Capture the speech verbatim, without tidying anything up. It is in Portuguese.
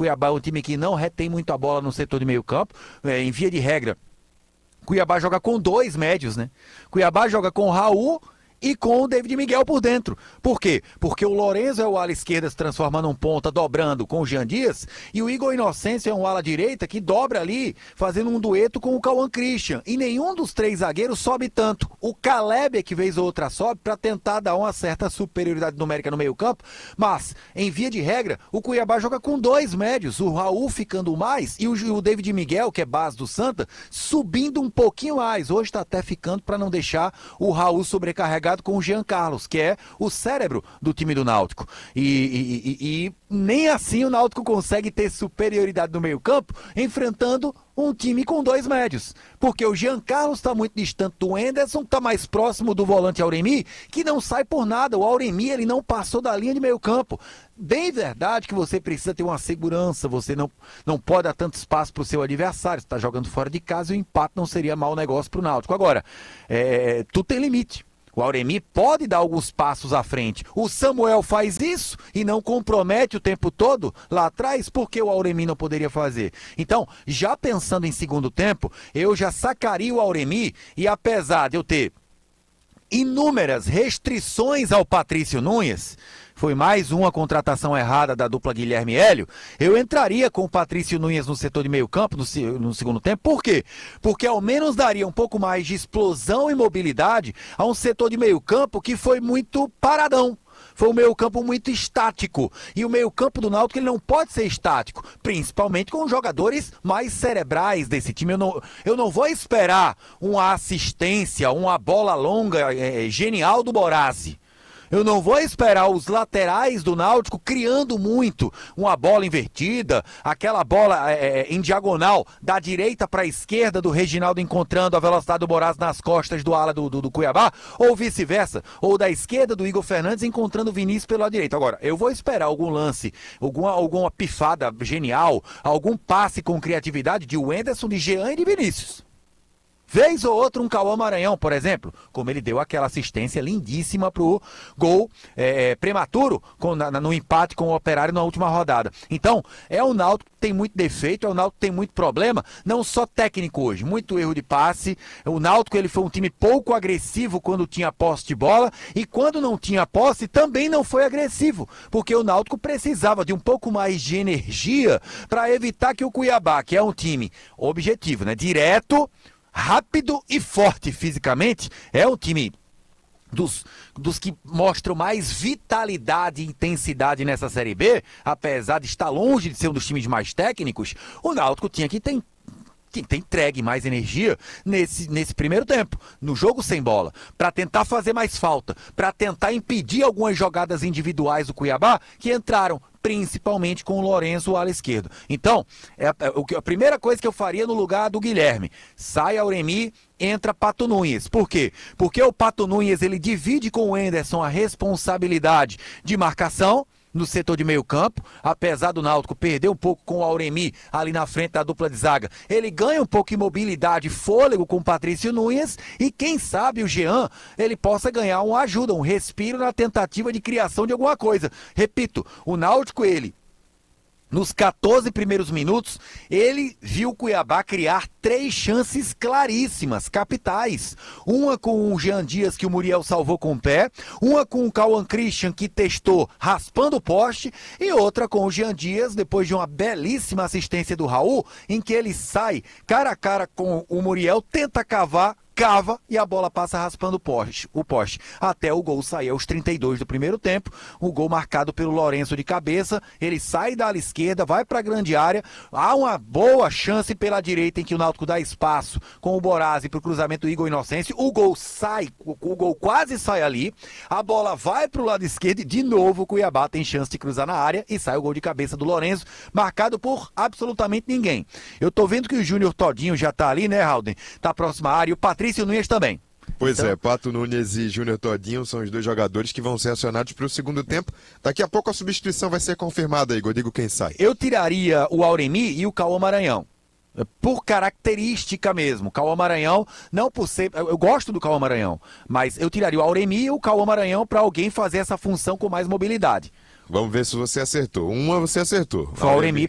Cuiabá é um time que não retém muito a bola no setor de meio campo, é, em via de regra. Cuiabá joga com dois médios, né? Cuiabá joga com o Raul e com o David Miguel por dentro. Por quê? Porque o Lorenzo é o ala esquerda se transformando num ponta, dobrando com o Jean Dias, e o Igor Inocêncio é um ala direita que dobra ali, fazendo um dueto com o Cauã Christian. E nenhum dos três zagueiros sobe tanto. O Caleb é que vez ou outra sobe para tentar dar uma certa superioridade numérica no meio campo, mas, em via de regra, o Cuiabá joga com dois médios, o Raul ficando mais e o David Miguel, que é base do Santa, subindo um pouquinho mais. Hoje está até ficando para não deixar o Raul sobrecarregado com o Jean Carlos, que é o cérebro do time do Náutico. E, e, e, e nem assim o Náutico consegue ter superioridade no meio campo, enfrentando um time com dois médios. Porque o Jean Carlos está muito distante do Henderson, está mais próximo do volante Auremi, que não sai por nada. O Auremi, ele não passou da linha de meio campo. Bem verdade que você precisa ter uma segurança, você não, não pode dar tanto espaço para o seu adversário. Você está jogando fora de casa e o empate não seria mau negócio para o Náutico. Agora, é, tudo tem limite. O Auremi pode dar alguns passos à frente. O Samuel faz isso e não compromete o tempo todo lá atrás, porque o Auremi não poderia fazer. Então, já pensando em segundo tempo, eu já sacaria o Auremi e apesar de eu ter inúmeras restrições ao Patrício Nunes, foi mais uma contratação errada da dupla Guilherme e Hélio, eu entraria com o Patrício Nunes no setor de meio campo no, no segundo tempo. Por quê? Porque ao menos daria um pouco mais de explosão e mobilidade a um setor de meio campo que foi muito paradão. Foi um meio campo muito estático. E o meio campo do Náutico ele não pode ser estático, principalmente com os jogadores mais cerebrais desse time. Eu não, eu não vou esperar uma assistência, uma bola longa é, genial do Borazzi. Eu não vou esperar os laterais do Náutico criando muito, uma bola invertida, aquela bola é, em diagonal da direita para a esquerda do Reginaldo encontrando a velocidade do Borazzi nas costas do ala do, do, do Cuiabá, ou vice-versa, ou da esquerda do Igor Fernandes encontrando o Vinícius pela direita. Agora, eu vou esperar algum lance, alguma, alguma pifada genial, algum passe com criatividade de Wenderson, de Jean e de Vinícius. Vez ou outra um Cauã Maranhão, por exemplo, como ele deu aquela assistência lindíssima pro gol é, prematuro com, na, no empate com o Operário na última rodada. Então, é o Náutico que tem muito defeito, é o Náutico que tem muito problema, não só técnico hoje, muito erro de passe. O Náutico ele foi um time pouco agressivo quando tinha posse de bola e quando não tinha posse também não foi agressivo, porque o Náutico precisava de um pouco mais de energia para evitar que o Cuiabá, que é um time objetivo, né, direto, rápido e forte fisicamente, é um time dos, dos que mostram mais vitalidade e intensidade nessa Série B, apesar de estar longe de ser um dos times mais técnicos. O Náutico tinha que ter que tem entregue mais energia nesse, nesse primeiro tempo, no jogo sem bola, para tentar fazer mais falta, para tentar impedir algumas jogadas individuais do Cuiabá que entraram principalmente com o Lorenzo, o ala esquerdo. Então, é a, é a primeira coisa que eu faria no lugar do Guilherme, sai Auremi, entra Pato Nunes. Por quê? Porque o Pato Nunes, ele divide com o Henderson a responsabilidade de marcação no setor de meio campo, apesar do Náutico perder um pouco com o Auremi ali na frente da dupla de zaga, ele ganha um pouco de mobilidade, fôlego com o Patrício Nunes e quem sabe o Jean, ele possa ganhar uma ajuda, um respiro na tentativa de criação de alguma coisa. Repito, o Náutico, ele nos quatorze primeiros minutos, ele viu o Cuiabá criar três chances claríssimas, capitais. Uma com o Jean Dias, que o Muriel salvou com o pé. Uma com o Cauã Christian, que testou raspando o poste. E outra com o Jean Dias, depois de uma belíssima assistência do Raul, em que ele sai cara a cara com o Muriel, tenta cavar, cava e a bola passa raspando o poste, o poste, até o gol sair aos trinta e dois do primeiro tempo, o gol marcado pelo Lourenço de cabeça, ele sai da ala esquerda, vai para a grande área, há uma boa chance pela direita em que o Náutico dá espaço com o Borazzi para o cruzamento do Igor Inocêncio, o gol sai, o, o gol quase sai ali, a bola vai para o lado esquerdo e de novo o Cuiabá tem chance de cruzar na área e sai o gol de cabeça do Lourenço, marcado por absolutamente ninguém. Eu tô vendo que o Júnior Todinho já tá ali, né, Halden? Tá próximo à área e o Patrício Patrício Nunes também. Pois então... é, Pato Nunes e Júnior Todinho são os dois jogadores que vão ser acionados para o segundo tempo. Daqui a pouco a substituição vai ser confirmada, Igor. Digo quem sai. Eu tiraria o Auremi e o Cauã Maranhão. Por característica mesmo. Cauã Maranhão, não por ser... Eu gosto do Cauã Maranhão, mas eu tiraria o Auremi e o Cauã Maranhão para alguém fazer essa função com mais mobilidade. Vamos ver se você acertou. Uma você acertou. Foi o Auremi